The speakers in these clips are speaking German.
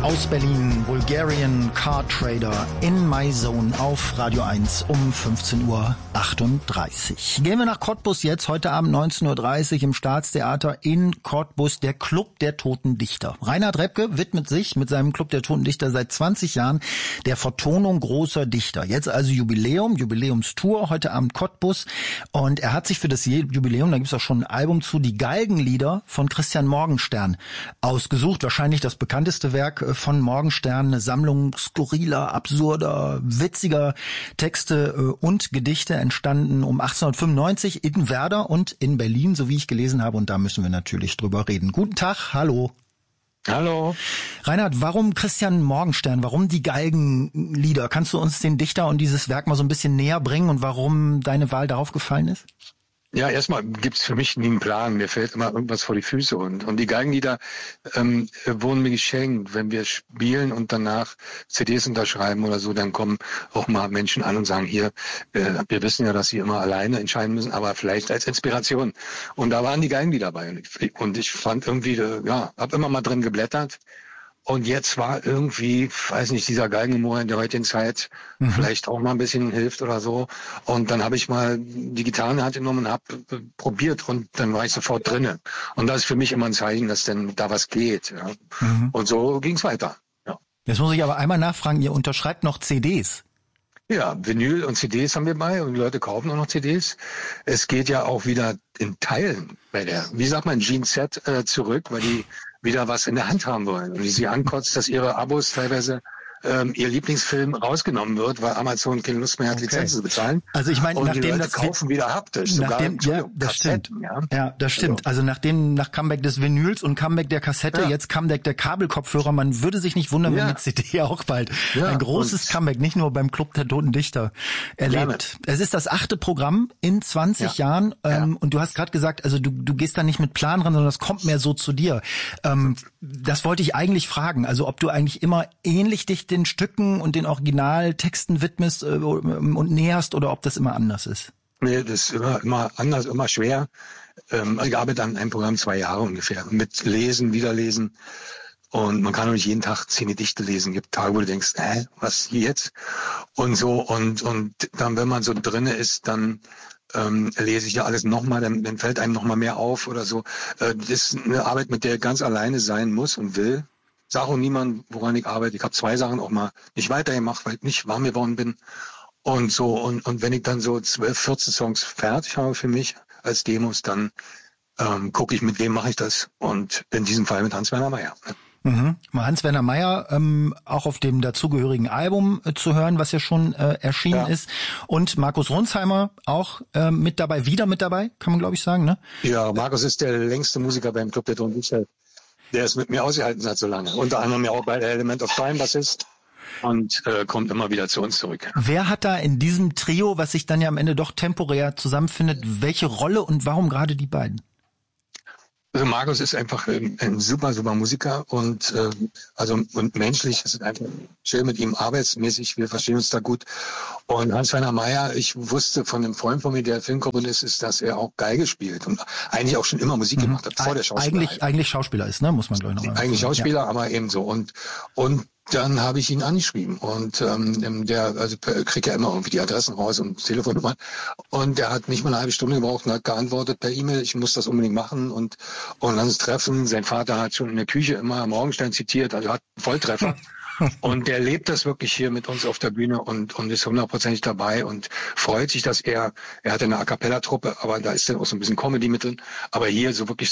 Aus Berlin, Bulgarian Car Trader in My Zone auf Radio 1 um 15:38 Uhr. Gehen wir nach Cottbus jetzt, heute Abend 19:30 Uhr im Staatstheater in Cottbus, der Club der Toten Dichter. Reinhard Repke widmet sich mit seinem Club der Toten Dichter seit 20 Jahren der Vertonung großer Dichter. Jetzt also Jubiläumstour, heute Abend Cottbus. Und er hat sich für das Jubiläum, da gibt's auch schon ein Album zu, die Galgenlieder von Christian Morgenstern ausgesucht. Wahrscheinlich das bekannteste Werk von Morgenstern, eine Sammlung skurriler, absurder, witziger Texte und Gedichte, entstanden um 1895 in Werder und in Berlin, so wie ich gelesen habe. Und da müssen wir natürlich drüber reden. Guten Tag, hallo. Hallo. Reinhard, warum Christian Morgenstern? Warum die Galgenlieder? Kannst du uns den Dichter und dieses Werk mal so ein bisschen näher bringen und warum deine Wahl darauf gefallen ist? Ja, erstmal gibt's für mich nie einen Plan. Mir fällt immer irgendwas vor die Füße. Und die Galgenlieder wurden mir geschenkt. Wenn wir spielen und danach CDs unterschreiben oder so, dann kommen auch mal Menschen an und sagen, hier, wir wissen ja, dass sie immer alleine entscheiden müssen, aber vielleicht als Inspiration. Und da waren die Galgenlieder dabei. Und ich fand irgendwie, hab immer mal drin geblättert. Und jetzt war irgendwie, weiß nicht, dieser Galgenhumor in der heutigen Zeit vielleicht auch mal ein bisschen hilft oder so. Und dann habe ich mal die Gitarre in die Hand genommen und habe probiert und dann war ich sofort drinne. Und das ist für mich immer ein Zeichen, dass denn da was geht. Ja. Und so ging's weiter. Ja. Jetzt muss ich aber einmal nachfragen, ihr unterschreibt noch CDs? Ja, Vinyl und CDs haben wir bei und die Leute kaufen auch noch CDs. Es geht ja auch wieder in Teilen bei der, wie sagt man, Gene Set zurück, weil die wieder was in der Hand haben wollen. Und die sie ankotzt, dass ihre Abos teilweise ihr Lieblingsfilm rausgenommen wird, weil Amazon keine Lust mehr hat, Lizenzen zu bezahlen. Also ich meine, nachdem die Leute das kaufen wieder haptisch, das stimmt. Ja, das stimmt. Also nach Comeback des Vinyls und Comeback der Kassette, jetzt Comeback der Kabelkopfhörer, man würde sich nicht wundern, wenn die CD auch bald ein großes Comeback, nicht nur beim Club der Toten Dichter erlebt. Es ist das 8. Programm in 20 Jahren und du hast gerade gesagt, also du gehst da nicht mit Plan ran, sondern das kommt mehr so zu dir. Das wollte ich eigentlich fragen, also ob du eigentlich immer ähnlich dich den Stücken und den Originaltexten widmest und näherst oder ob das immer anders ist? Nee, das ist immer anders, immer schwer. Ich arbeite an einem Programm 2 Jahre ungefähr. Mit Lesen, Wiederlesen. Und man kann auch nicht jeden Tag 10 Gedichte lesen. Es gibt Tage, wo du denkst, was hier jetzt? Und so. Und dann, wenn man so drinne ist, dann lese ich ja alles nochmal, dann fällt einem nochmal mehr auf oder so. Das ist eine Arbeit, mit der ich ganz alleine sein muss und will. Sag auch niemand, woran ich arbeite. Ich habe 2 Sachen auch mal nicht weitergemacht, weil ich nicht warm geworden bin. Und so, und wenn ich dann so 12, 14 Songs fertig habe für mich als Demos, dann gucke ich, mit wem mache ich das. Und in diesem Fall mit Hans-Werner Meier. Hans-Werner Meier auch auf dem dazugehörigen Album zu hören, was ja schon erschienen ist. Und Markus Ronsheimer auch wieder mit dabei, kann man glaube ich sagen, ne? Ja, Markus ist der längste Musiker beim Club der Toten Dichter, der es mit mir ausgehalten hat so lange. Unter anderem ja auch bei der Element of Time Bassist und kommt immer wieder zu uns zurück. Wer hat da in diesem Trio, was sich dann ja am Ende doch temporär zusammenfindet, welche Rolle und warum gerade die beiden? Also Markus ist einfach ein super Musiker und und menschlich, es ist einfach schön mit ihm arbeitsmäßig, wir verstehen uns da gut. Und Hans-Werner Meier, ich wusste von einem Freund von mir, der Filmkomponist ist, dass er auch Geige spielt und eigentlich auch schon immer Musik gemacht hat, vor der Schauspieler. Eigentlich Schauspieler ist, ne, muss man glaube ich noch mal eigentlich Schauspieler, aber eben so und dann habe ich ihn angeschrieben und kriegt ja immer irgendwie die Adressen raus und Telefonnummern und der hat nicht mal eine halbe Stunde gebraucht und hat geantwortet per E-Mail, ich muss das unbedingt machen und lass uns treffen. Sein Vater hat schon in der Küche immer Morgenstern zitiert, also hat einen Volltreffer. Und der lebt das wirklich hier mit uns auf der Bühne und ist 100% dabei und freut sich, dass er hat eine A-Cappella-Truppe, aber da ist dann auch so ein bisschen Comedy mit drin. Aber hier so wirklich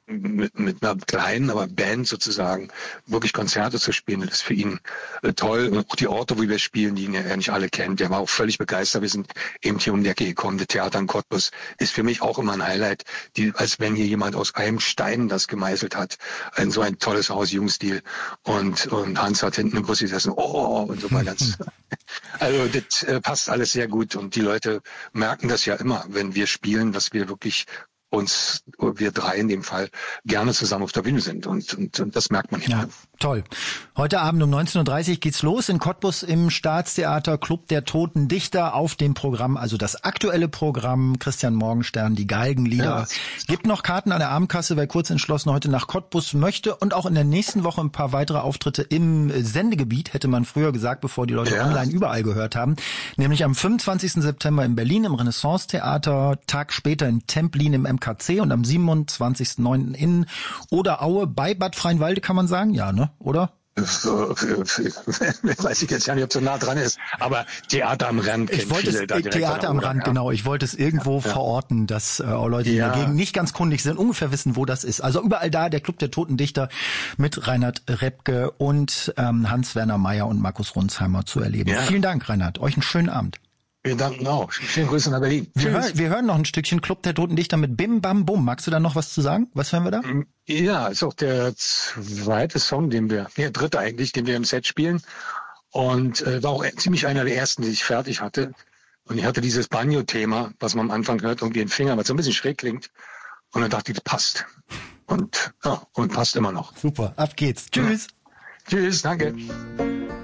mit einer kleinen, aber Band sozusagen, wirklich Konzerte zu spielen, das ist für ihn toll. Und auch die Orte, wo wir spielen, die er nicht alle kennt. Der war auch völlig begeistert. Wir sind eben hier um die Ecke gekommen. Das Theater in Cottbus ist für mich auch immer ein Highlight, als wenn hier jemand aus einem Stein das gemeißelt hat. So ein tolles Haus, Jugendstil. Und Hans hat hinten im Bus gesessen, und so mal ganz. Also das passt alles sehr gut und die Leute merken das ja immer, wenn wir spielen, dass wir wirklich wir drei in dem Fall, gerne zusammen auf der Bühne sind. Und das merkt man hier. Ja, toll. Heute Abend um 19:30 Uhr geht's los in Cottbus im Staatstheater, Club der Toten Dichter auf dem Programm, also das aktuelle Programm, Christian Morgenstern, die Galgenlieder. Ja. Gibt noch Karten an der Abendkasse, wer kurz entschlossen heute nach Cottbus möchte und auch in der nächsten Woche ein paar weitere Auftritte im Sendegebiet, hätte man früher gesagt, bevor die Leute online überall gehört haben. Nämlich am 25. September in Berlin im Renaissance-Theater, Tag später in Templin im MKC und am 27.09. in Oderaue bei Bad Freienwalde, kann man sagen? Ja, ne? Oder? Weiß ich jetzt ja nicht, ob so nah dran ist, aber Theater am Rand kennt viele da direkt. Theater am Rand, genau. Ich wollte es irgendwo verorten, dass Leute, die dagegen nicht ganz kundig sind, ungefähr wissen, wo das ist. Also überall da, der Club der Toten Dichter mit Reinhard Repke und Hans-Werner Meyer und Markus Runsheimer zu erleben. Ja. Vielen Dank, Reinhard. Euch einen schönen Abend. Wir danken auch. Schöne Grüße nach Berlin. Wir hören noch ein Stückchen Club der Toten Dichter mit Bim Bam Bum. Magst du da noch was zu sagen? Was hören wir da? Ja, ist auch der dritte eigentlich, den wir im Set spielen. Und war auch ziemlich einer der ersten, die ich fertig hatte. Und ich hatte dieses Banjo-Thema, was man am Anfang hört, irgendwie den Finger, was so ein bisschen schräg klingt. Und dann dachte ich, das passt. Und passt immer noch. Super, ab geht's. Tschüss. Ja. Tschüss, danke.